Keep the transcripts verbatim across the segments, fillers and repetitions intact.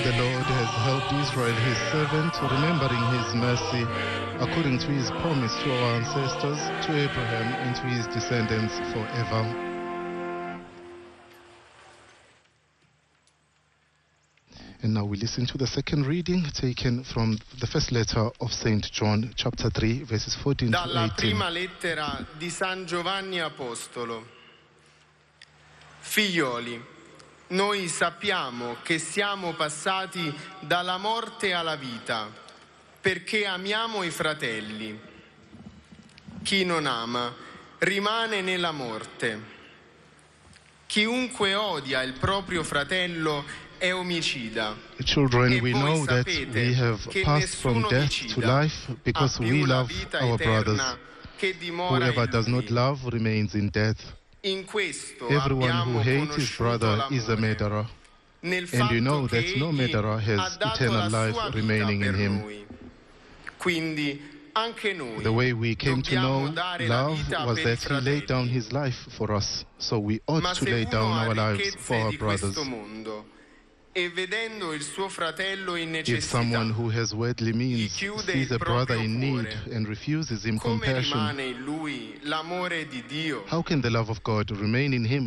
The Lord has helped Israel, his servant, remembering his mercy, according to his promise to our ancestors, to Abraham and to his descendants forever. And now we listen to the second reading taken from the first letter of Saint John, chapter three, verses fourteen to eighteen. Dalla prima lettera di San Giovanni Apostolo. Figlioli, noi sappiamo che siamo passati dalla morte alla vita, perché amiamo i fratelli. Chi non ama rimane nella morte. Chiunque odia il proprio fratello è omicida. Children, we know that we have passed from death to life because we love our brothers. Whoever does not love remains in death. Everyone who hates his brother is a murderer. And you know that no murderer has eternal life remaining in him. The way we came to know love was that he laid down his life for us, so we ought to lay down our lives for our brothers. If someone who has worldly means sees a brother in need and refuses him compassion, how can the love of God remain in him?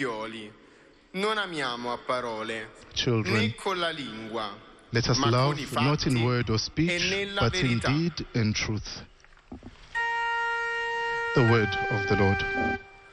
Children, let us love not in word or speech, but in deed and truth. The word of the Lord.